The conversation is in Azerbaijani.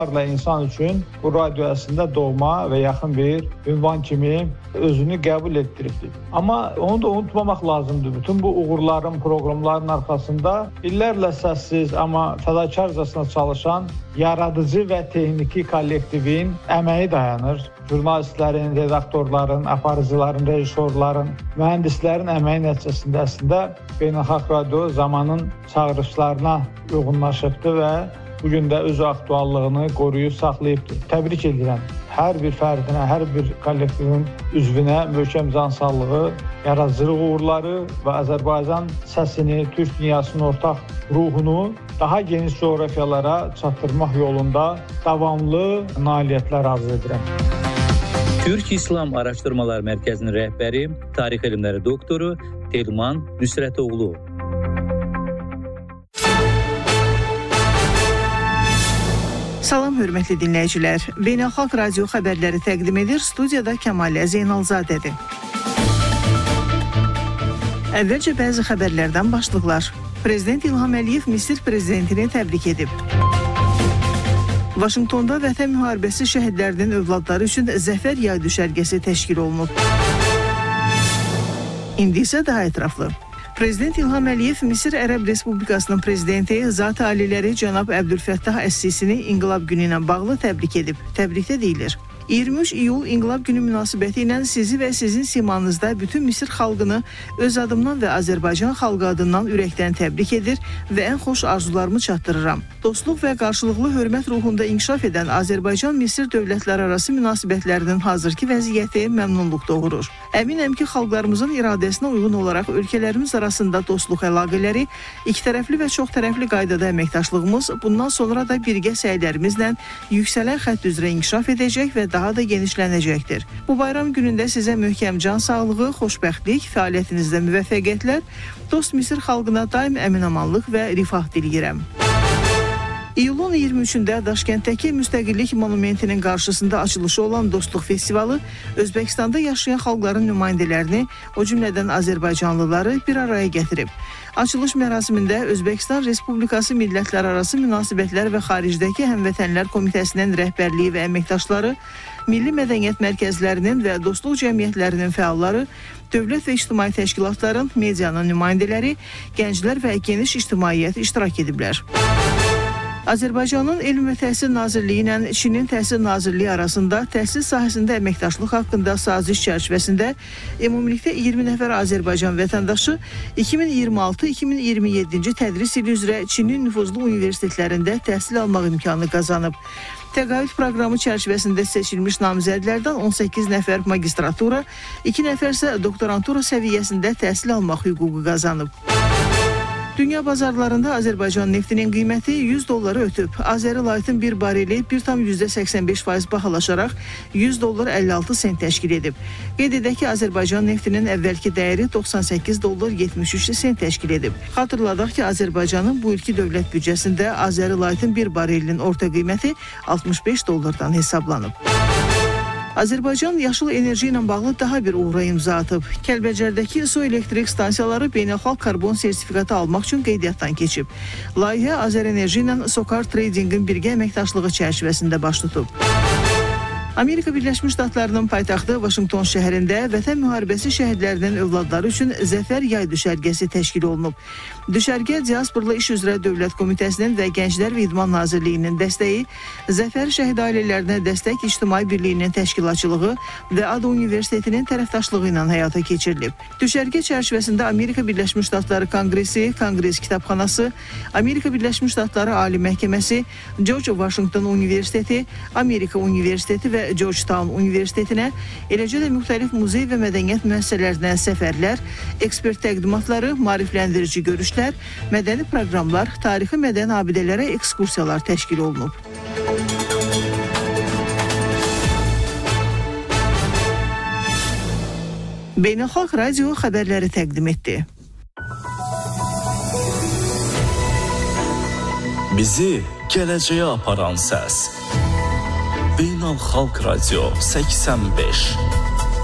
İnsan üçün bu radio əslində doğma və yaxın bir ünvan kimi özünü qəbul etdiribdir. Amma onu da unutmamaq lazımdır. Bütün bu uğurların, proqramların arxasında illərlə səssiz, amma fədakarcasına çalışan yaradıcı və texniki kollektivin əməyi dayanır. Jurnalistlərin, redaktorların, aparıcıların, rejissorların, mühəndislərin əməyi nəticəsində əslində Beynəlxalq Radio zamanın çağırışlarına uyğunlaşıbdır və bugün də öz aktuallığını qoruyub saxlayıbdır. Təbrik edirəm. Hər bir fərdinə, hər bir kollektivin üzvünə möhkəm can sağlığı, yaradıcılıq uğurları və Azərbaycan səsini, Türk dünyasının ortaq ruhunu daha geniş coğrafyalara çatdırmaq yolunda davamlı nailiyyətlər arzu edirəm. Türk İslam Araşdırmalar Mərkəzinin rəhbəri, tarix elmləri doktoru Telman Nüsrətoğlu. Salam hörmətli dinləyicilər. Beynəlxalq Radio xəbərləri təqdim edir. Studiyada Kəmalə Zeynalzadədir. Əvvəlcə bəzi xəbərlərdən başlıqlar. Prezident İlham Əliyev Misir prezidentini təbrik edib. Vaşinqtonda Vətən müharibəsi şəhidlərinin övladları üçün Zəfər yay düşərgəsi təşkil olunub. İndi isə daha ətraflı. Prezident İlham Əliyev Misir Ərəb Respublikasının prezidenti Zat-ı Aliləri cənab Əbdülfəttah Əs-Sisini İnqilab Günü ilə bağlı təbrik edib. Təbrikdə deyilir: 23 iyul İnqilab Günü münasibəti ilə sizi və sizin simanızda bütün Misir xalqını öz adımdan və Azərbaycan xalqı adından ürəkdən təbrik edir və ən xoş arzularımı çatdırıram. Dostluq və qarşılıqlı hörmət ruhunda inkişaf edən Azərbaycan-Misir dövlətlərarası münasibətlərinin hazırki vəziyyəti məmnunluq doğurur. Əminəm ki, xalqlarımızın iradəsinə uyğun olaraq ölkələrimiz arasında dostluq əlaqələri, ikitərəfli və çoxtərəfli qaydada əməkdaşlığımız bundan sonra da birgə səylərimizlə yüksələn xətt üzrə inkişaf edəcək və daha da genişlənəcəkdir. Bu bayram günündə sizə möhkəm can sağlığı, xoşbəxtlik, fəaliyyətinizdə müvəffəqiyyətlər, dost Misir xalqına daim əmin-amanlıq və rifah diləyirəm. İyulun 23-də Daşkənddəki Müstəqillik Monumentinin qarşısında açılışı olan Dostluq Festivalı Özbəkistanda yaşayan xalqların nümayəndələrini, o cümlədən Azərbaycanlıları bir araya gətirib. Açılış mərasimində Özbəkistan Respublikası Millətlərarası Münasibətlər və Xaricdəki Həmvətənlər Komitəsinin rəhbərliyi və əməkdaşları, milli mədəniyyət mərkəzlərinin və dostluq cəmiyyətlərinin fəalları, dövlət və ictimai təşkilatların, medianın nümayəndələri, gənclər və geniş ictimaiyyət iştirak ediblər. Azərbaycanın Elm və Təhsil Nazirliyi ilə Çinin Təhsil Nazirliyi arasında təhsil sahəsində əməkdaşlıq haqqında saziş çərçivəsində ümumilikdə 20 nəfər Azərbaycan vətəndaşı 2026-2027-ci tədris ili üzrə Çinin nüfuzlu universitetlərində təhsil almaq imkanı qazanıb. Təqaüd proqramı çərçivəsində seçilmiş namizədlərdən 18 nəfər magistratura, 2 nəfər isə doktorantura səviyyəsində təhsil almaq hüququ qazanıb. Dünya bazarlarında Azərbaycan neftinin qiyməti $100 ötüb. Azəri Light'ın bir bareli 1,85% bahalaşaraq $100.56 təşkil edib. Qeyd edək ki, Azərbaycan neftinin əvvəlki dəyəri $98.73 təşkil edib. Xatırladaq ki, Azərbaycanın bu ilki dövlət büdcəsində Azəri Light'ın bir barelinin orta qiyməti $65 hesablanıb. Azərbaycan yaşıl enerji ilə bağlı daha bir uğura imza atıb. Kəlbəcərdəki su elektrik stansiyaları beynəlxalq karbon sertifikatı almaq üçün qeydiyyatdan keçib. Layihə Azərenerji ilə Sokar Tradingin birgə əməkdaşlığı çərçivəsində baş tutub. Amerika Birləşmiş Ştatlarının paytaxtı Vaşinqton şəhərində Vətən müharibəsi şəhidlərinin övladları üçün Zəfər yay düşərgəsi təşkil olunub. Düşərgə Diasporla İş üzrə Dövlət Komitəsinin və Gənclər və İdman Nazirliyinin dəstəyi, Zəfər şəhid ailələrinə dəstək İctimai Birliyinin təşkilatçılığı və ADA Universitetinin tərəfdaşlığı ilə həyata keçirilib. Düşərgə çərçivəsində Amerika Birləşmiş Ştatları Konqresi, Konqres Kitabxanası, Amerika Birləşmiş Ştatları Ali Məhkəməsi, George Washington Universiteti, Amerika Universiteti və Georgetown Universitetinə, eləcə də müxtəlif muzey və mədəniyyət müəssisələrinə səfərlər, ekspert təqdimatları, maarifləndirici görüşlər, mədəni proqramlar, tarixi mədəni abidələrə ekskursiyalar təşkil olunub. Beynəlxalq Radio xəbərləri təqdim etdi. Bizi gələcəyə aparan səs. Beynəlxalq Radio 85.